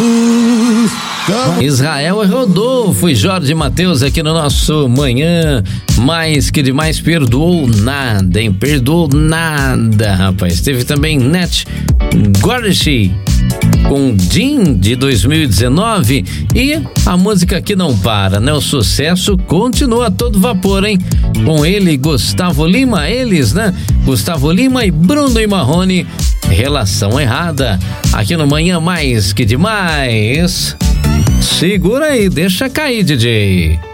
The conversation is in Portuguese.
Israel e Rodolfo e Jorge Mateus aqui no nosso Manhã Mais Que Demais. Perdoou nada, hein? Perdoou nada, rapaz. Teve também Net Gordishi com Jim de 2019 e a música que não para, né? O sucesso continua a todo vapor, hein? Com ele, Gustavo Lima, eles, né? Gustavo Lima e Bruno e Marrone, Relação Errada, aqui no Manhã Mais Que Demais. Segura aí, deixa cair, DJ.